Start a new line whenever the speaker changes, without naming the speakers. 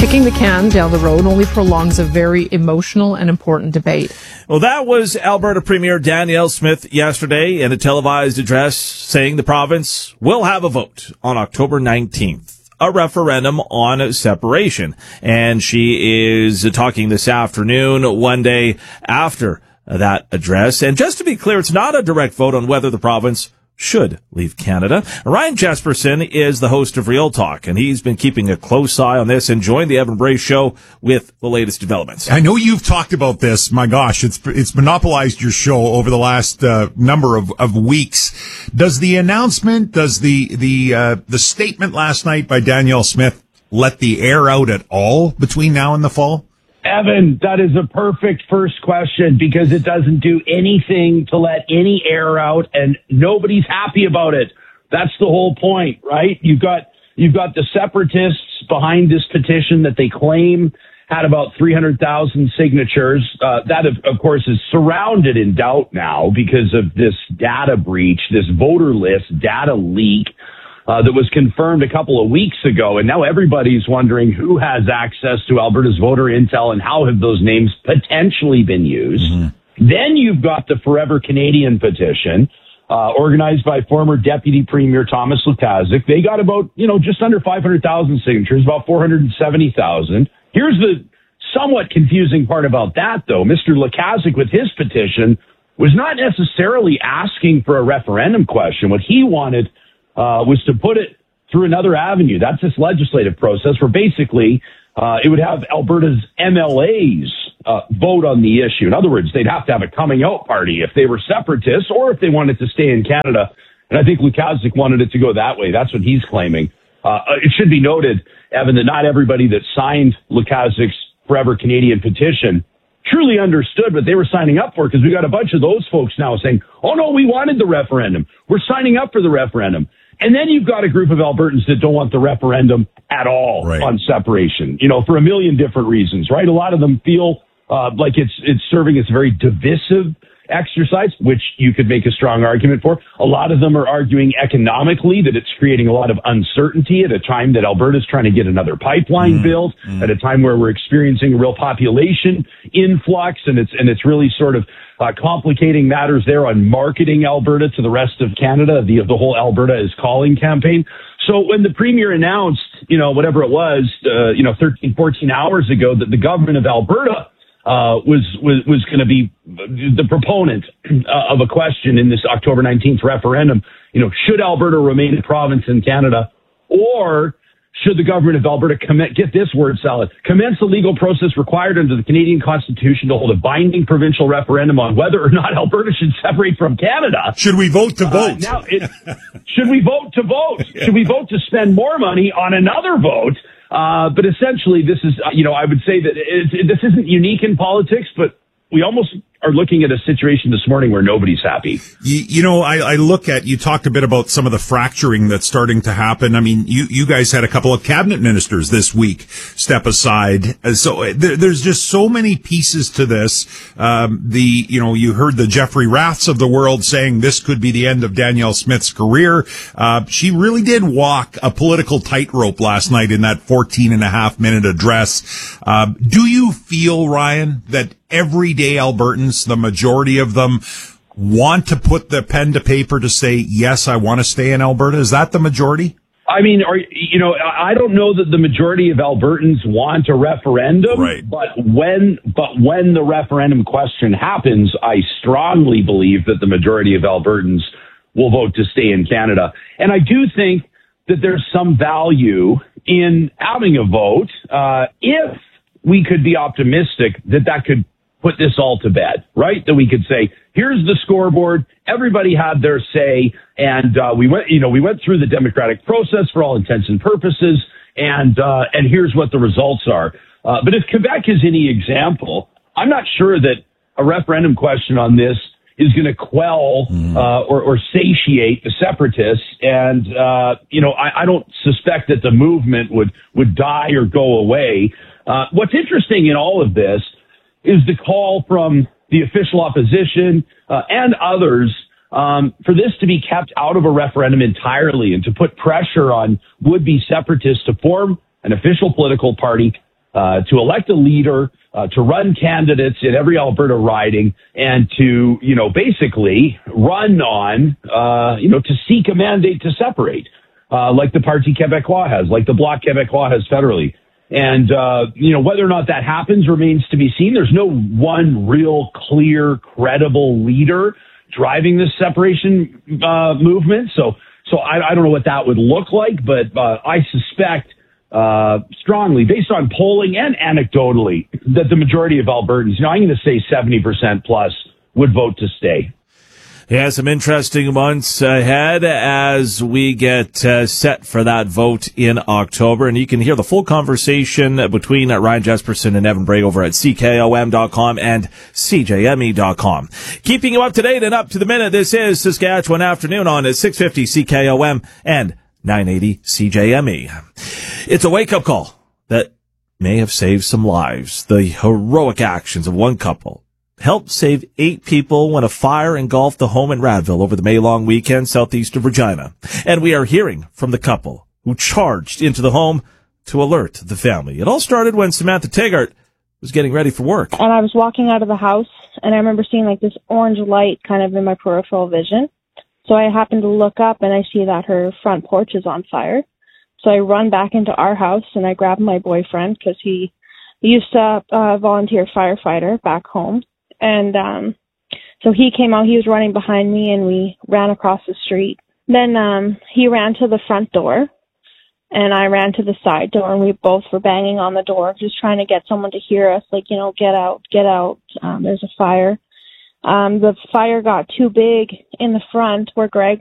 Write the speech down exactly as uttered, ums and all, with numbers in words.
Kicking the can down the road only prolongs a very emotional and important debate.
Well, that was Alberta Premier Danielle Smith yesterday in a televised address saying the province will have a vote on October nineteenth, a referendum on separation. And she is talking this afternoon, one day after that address. And just to be clear, it's not a direct vote on whether the province should leave Canada. Ryan Jesperson is the host of Real Talk, and he's been keeping a close eye on this and joined the Evan Bray Show with the latest developments.
I know you've talked about this. My gosh, it's it's monopolized your show over the last uh, number of, of weeks. Does the announcement, does the the uh, the statement last night by Danielle Smith let the air out at all between now and the fall?
Evan, that is a perfect first question because it doesn't do anything to let any air out and nobody's happy about it. That's the whole point, right? You've got, you've got the separatists behind this petition that they claim had about three hundred thousand signatures. Uh, that, of, of course, is surrounded in doubt now because of this data breach, this voter list data leak. Uh, that was confirmed a couple of weeks ago, and now everybody's wondering who has access to Alberta's voter intel and how have those names potentially been used. Mm-hmm. Then you've got the Forever Canadian petition, uh, organized by former Deputy Premier Thomas Lukaszuk. They got about, you know, just under five hundred thousand signatures, about four hundred seventy thousand. Here's the somewhat confusing part about that, though. Mister Lukaszuk, with his petition, was not necessarily asking for a referendum question. What he wanted Uh, was to put it through another avenue. That's this legislative process where basically uh, it would have Alberta's M L As uh, vote on the issue. In other words, they'd have to have a coming out party if they were separatists or if they wanted to stay in Canada. And I think Lukaszuk wanted it to go that way. That's what he's claiming. Uh, it should be noted, Evan, that not everybody that signed Lukaszuk's Forever Canadian petition truly understood what they were signing up for, because we got a bunch of those folks now saying, oh, no, we wanted the referendum. We're signing up for the referendum. And then you've got a group of Albertans that don't want the referendum at all right. on separation, you know, for a million different reasons, right? A lot of them feel uh, like it's it's serving as a very divisive exercise, which you could make a strong argument for. A lot of them are arguing economically that it's creating a lot of uncertainty at a time that Alberta's trying to get another pipeline mm, built, mm. at a time where we're experiencing a real population influx, and it's and it's really sort of uh, complicating matters there on marketing Alberta to the rest of Canada, the the whole Alberta is Calling campaign. So when the Premier announced, you know, whatever it was, uh, you know, thirteen, fourteen hours ago that the government of Alberta Uh, was, was, was going to be the proponent uh, of a question in this October nineteenth referendum. You know, should Alberta remain a province in Canada, or should the government of Alberta commit, get this word salad, commence the legal process required under the Canadian Constitution to hold a binding provincial referendum on whether or not Alberta should separate from Canada?
Should we vote to vote?
Uh, now, it, should we vote to vote? Yeah. Should we vote to spend more money on another vote? Uh, but essentially, this is, you know, I would say that it, it, this isn't unique in politics, but we almost are looking at a situation this morning where nobody's happy.
You, you know, I, I look at, you talked a bit about some of the fracturing that's starting to happen. I mean, you, you guys had a couple of cabinet ministers this week step aside. So there, there's just so many pieces to this. Um, the, you know, you heard the Jeffrey Raths of the world saying this could be the end of Danielle Smith's career. Uh, she really did walk a political tightrope last night in that fourteen and a half minute address. Uh, do you feel, Ryan, that everyday Albertans, the majority of them, want to put the pen to paper to say, yes, I want to stay in Alberta? Is that the majority?
I mean, are, you know, I don't know that the majority of Albertans want a referendum,
right.
but when, but when the referendum question happens, I strongly believe that the majority of Albertans will vote to stay in Canada. And I do think that there's some value in having a vote, uh, if we could be optimistic that that could put this all to bed, right? That we could say, here's the scoreboard. Everybody had their say. And, uh, we went, you know, we went through the democratic process for all intents and purposes. And, uh, and here's what the results are. Uh, but if Quebec is any example, I'm not sure that a referendum question on this is going to quell, uh, or, or satiate the separatists. And, uh, you know, I, I don't suspect that the movement would, would die or go away. Uh, what's interesting in all of this is the call from the official opposition uh, and others um, for this to be kept out of a referendum entirely and to put pressure on would-be separatists to form an official political party uh, to elect a leader, uh, to run candidates in every Alberta riding, and to, you know, basically run on, uh, you know, to seek a mandate to separate, uh, like the Parti Québécois has, like the Bloc Québécois has federally. And, uh, you know, whether or not that happens remains to be seen. There's no one real, clear, credible leader driving this separation uh, movement. So, so I, I don't know what that would look like, but uh, I suspect uh, strongly, based on polling and anecdotally, that the majority of Albertans, you know, I'm going to say seventy percent plus, would vote to stay.
Yeah, some interesting months ahead as we get uh, set for that vote in October. And you can hear the full conversation between uh, Ryan Jesperson and Evan Bray over at C K O M dot com and C J M E dot com. Keeping you up to date and up to the minute, this is Saskatchewan Afternoon on six fifty C K O M and nine eighty C J M E. It's a wake-up call that may have saved some lives. The heroic actions of one couple helped save eight people when a fire engulfed the home in Radville over the May-long weekend southeast of Regina. And we are hearing from the couple who charged into the home to alert the family. It all started when Samantha Taggart was getting ready for work.
And I was walking out of the house, and I remember seeing like this orange light kind of in my peripheral vision. So I happened to look up, and I see that her front porch is on fire. So I run back into our house, and I grab my boyfriend because he, he used to uh, volunteer firefighter back home. And um so he came out, he was running behind me, and we ran across the street. Then um he ran to the front door, and I ran to the side door, and we both were banging on the door, just trying to get someone to hear us, like, you know, get out, get out, um, there's a fire. Um, the fire got too big in the front where Greg